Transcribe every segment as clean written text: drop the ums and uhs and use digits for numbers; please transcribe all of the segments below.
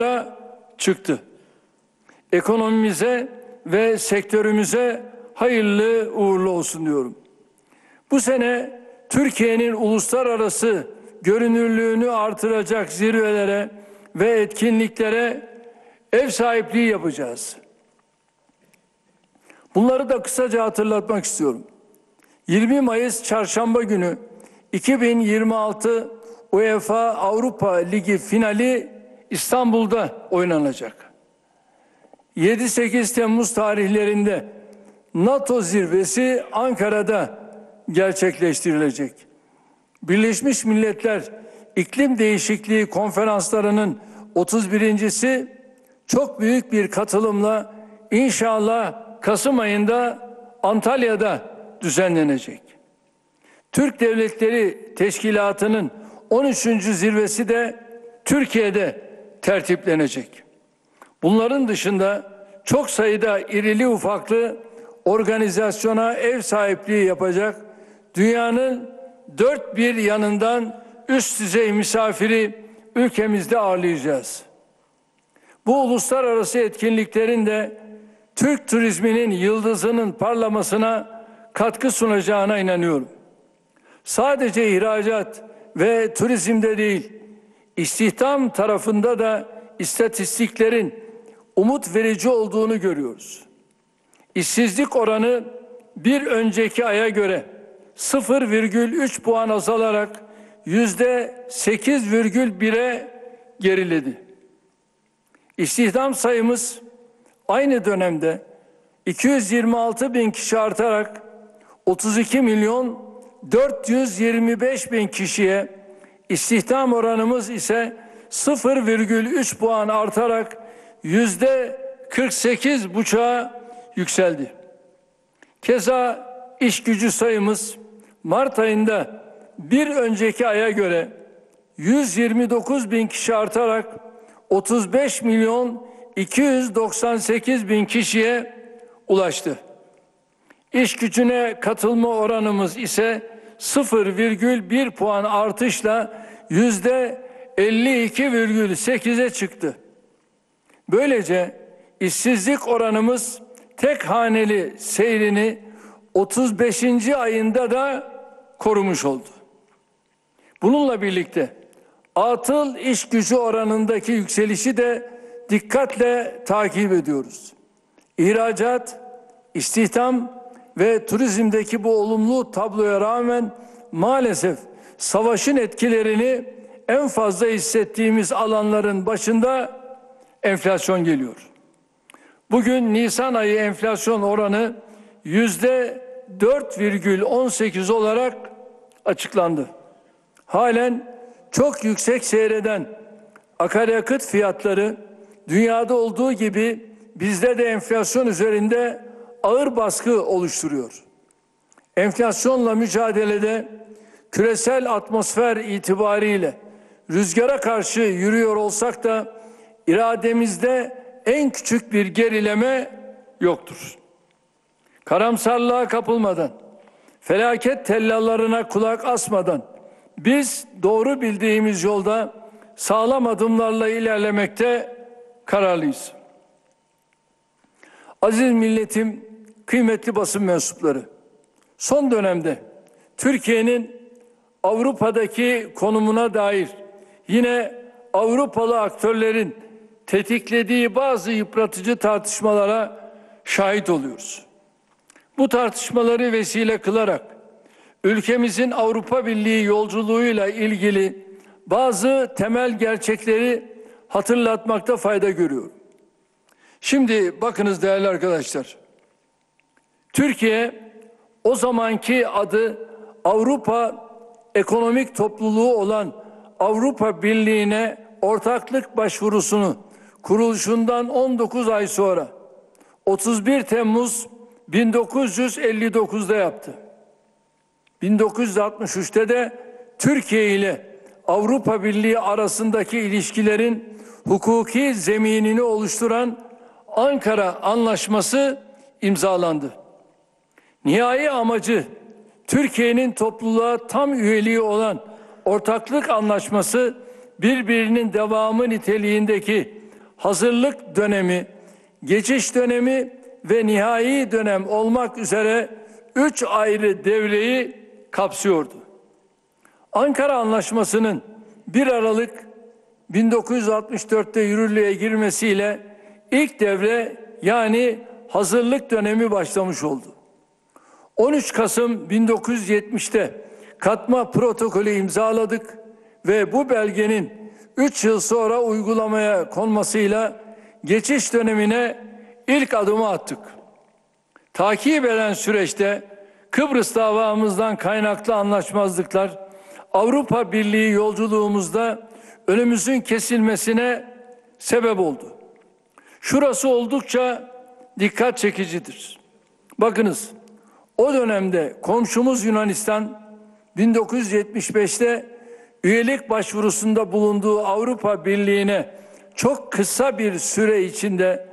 çıktı. Ekonomimize ve sektörümüze hayırlı uğurlu olsun diyorum. Bu sene Türkiye'nin uluslararası görünürlüğünü artıracak zirvelere ve etkinliklere ev sahipliği yapacağız. Bunları da kısaca hatırlatmak istiyorum. 20 Mayıs Çarşamba günü 2026 UEFA Avrupa Ligi finali İstanbul'da oynanacak. 7-8 Temmuz tarihlerinde NATO zirvesi Ankara'da gerçekleştirilecek. Birleşmiş Milletler İklim Değişikliği Konferanslarının 31.'si çok büyük bir katılımla inşallah Kasım ayında Antalya'da düzenlenecek. Türk Devletleri Teşkilatı'nın 13. zirvesi de Türkiye'de tertiplenecek. Bunların dışında çok sayıda irili ufaklı organizasyona ev sahipliği yapacak, dünyanın dört bir yanından üst düzey misafiri ülkemizde ağırlayacağız. Bu uluslararası etkinliklerin de Türk turizminin yıldızının parlamasına katkı sunacağına inanıyorum. Sadece ihracat ve turizmde değil, istihdam tarafında da istatistiklerin umut verici olduğunu görüyoruz. İşsizlik oranı bir önceki aya göre 0,3 puan azalarak %8,1'e geriledi. İstihdam sayımız aynı dönemde 226 bin kişi artarak 32 milyon 425 bin kişiye, istihdam oranımız ise 0,3 puan artarak %48,5'a yükseldi. Keza iş gücü sayımız Mart ayında bir önceki aya göre 129 bin kişi artarak 35 milyon 298 bin kişiye ulaştı. İş gücüne katılma oranımız ise 0,1 puan artışla %52,8'e çıktı. Böylece işsizlik oranımız tek haneli seyrini 35. ayında da korumuş oldu. Bununla birlikte atıl iş gücü oranındaki yükselişi de dikkatle takip ediyoruz. İhracat, istihdam ve turizmdeki bu olumlu tabloya rağmen maalesef savaşın etkilerini en fazla hissettiğimiz alanların başında enflasyon geliyor. Bugün Nisan ayı enflasyon oranı %4,18 olarak açıklandı. Halen çok yüksek seyreden akaryakıt fiyatları dünyada olduğu gibi bizde de enflasyon üzerinde ağır baskı oluşturuyor. Enflasyonla mücadelede küresel atmosfer itibariyle rüzgara karşı yürüyor olsak da irademizde en küçük bir gerileme yoktur. Karamsarlığa kapılmadan, felaket tellallarına kulak asmadan biz doğru bildiğimiz yolda sağlam adımlarla ilerlemekte kararlıyız. Aziz milletim, kıymetli basın mensupları, son dönemde Türkiye'nin Avrupa'daki konumuna dair yine Avrupalı aktörlerin tetiklediği bazı yıpratıcı tartışmalara şahit oluyoruz. Bu tartışmaları vesile kılarak ülkemizin Avrupa Birliği yolculuğuyla ilgili bazı temel gerçekleri hatırlatmakta fayda görüyorum. Şimdi bakınız değerli arkadaşlar. Türkiye o zamanki adı Avrupa Ekonomik Topluluğu olan Avrupa Birliği'ne ortaklık başvurusunu kuruluşundan 19 ay sonra 31 Temmuz 1959'da yaptı. 1963'te de Türkiye ile Avrupa Birliği arasındaki ilişkilerin hukuki zeminini oluşturan Ankara Anlaşması imzalandı. Nihai amacı Türkiye'nin topluluğa tam üyeliği olan ortaklık anlaşması birbirinin devamı niteliğindeki hazırlık dönemi, geçiş dönemi ve nihai dönem olmak üzere 3 ayrı devreyi kapsıyordu. Ankara Anlaşması'nın 1 Aralık 1964'te yürürlüğe girmesiyle ilk devre yani hazırlık dönemi başlamış oldu. 13 Kasım 1970'te katma protokolü imzaladık ve bu belgenin 3 yıl sonra uygulamaya konmasıyla geçiş dönemine ilk adımı attık. Takip eden süreçte Kıbrıs davamızdan kaynaklı anlaşmazlıklar Avrupa Birliği yolculuğumuzda önümüzün kesilmesine sebep oldu. Şurası oldukça dikkat çekicidir. Bakınız, o dönemde komşumuz Yunanistan 1975'te üyelik başvurusunda bulunduğu Avrupa Birliği'ne çok kısa bir süre içinde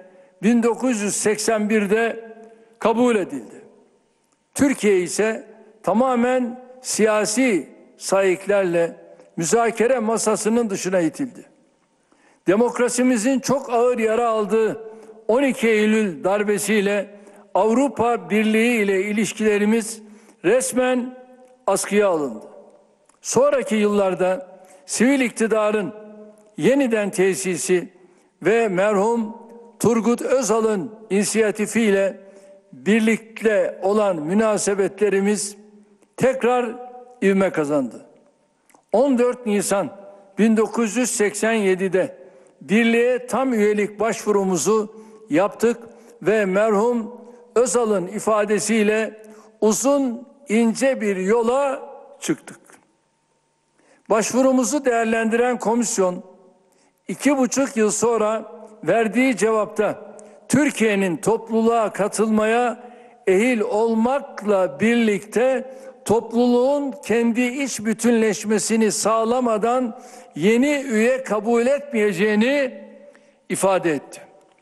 1981'de kabul edildi. Türkiye ise tamamen siyasi saiklerle müzakere masasının dışına itildi. Demokrasimizin çok ağır yara aldığı 12 Eylül darbesiyle Avrupa Birliği ile ilişkilerimiz resmen askıya alındı. Sonraki yıllarda sivil iktidarın yeniden tesisi ve merhum Turgut Özal'ın inisiyatifiyle birlikte olan münasebetlerimiz tekrar ivme kazandı. 14 Nisan 1987'de birliğe tam üyelik başvurumuzu yaptık ve merhum Özal'ın ifadesiyle uzun ince bir yola çıktık. Başvurumuzu değerlendiren komisyon 2,5 yıl sonra verdiği cevapta Türkiye'nin topluluğa katılmaya ehil olmakla birlikte topluluğun kendi iç bütünleşmesini sağlamadan yeni üye kabul etmeyeceğini ifade etti.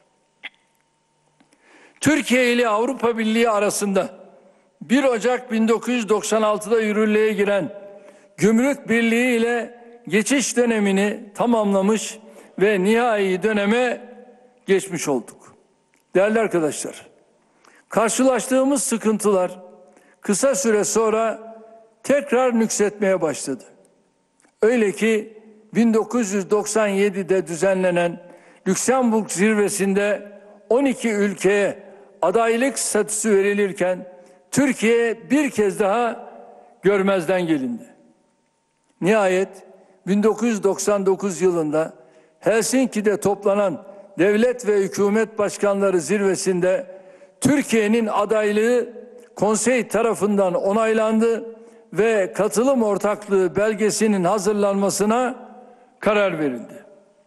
Türkiye ile Avrupa Birliği arasında 1 Ocak 1996'da yürürlüğe giren Gümrük Birliği ile geçiş dönemini tamamlamış ve nihai döneme geçmiş olduk. Değerli arkadaşlar, karşılaştığımız sıkıntılar kısa süre sonra tekrar nüksetmeye başladı. Öyle ki 1997'de düzenlenen Lüksemburg zirvesinde 12 ülkeye adaylık statüsü verilirken Türkiye bir kez daha görmezden gelindi. Nihayet 1999 yılında Helsinki'de toplanan devlet ve hükümet başkanları zirvesinde Türkiye'nin adaylığı konsey tarafından onaylandı ve katılım ortaklığı belgesinin hazırlanmasına karar verildi.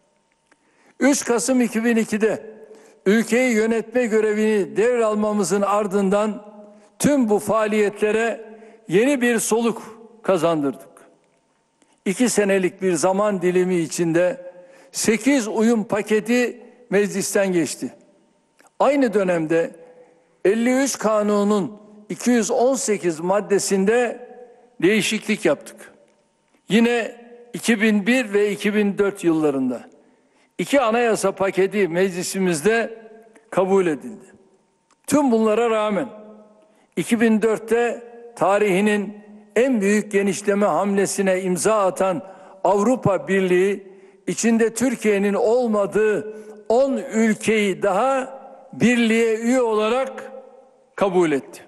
3 Kasım 2002'de ülkeyi yönetme görevini devralmamızın ardından tüm bu faaliyetlere yeni bir soluk kazandırdık. 2 senelik bir zaman dilimi içinde 8 uyum paketi meclisten geçti. Aynı dönemde 53 Kanun'un 218 maddesinde değişiklik yaptık. Yine 2001 ve 2004 yıllarında 2 anayasa paketi meclisimizde kabul edildi. Tüm bunlara rağmen 2004'te tarihinin en büyük genişleme hamlesine imza atan Avrupa Birliği içinde Türkiye'nin olmadığı 10 ülkeyi daha birliğe üye olarak kabul etti.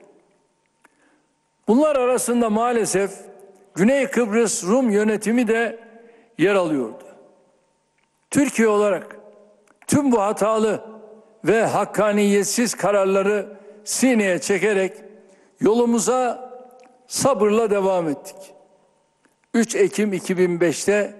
Bunlar arasında maalesef Güney Kıbrıs Rum yönetimi de yer alıyordu. Türkiye olarak tüm bu hatalı ve hakkaniyetsiz kararları sineye çekerek yolumuza sabırla devam ettik. 3 Ekim 2005'te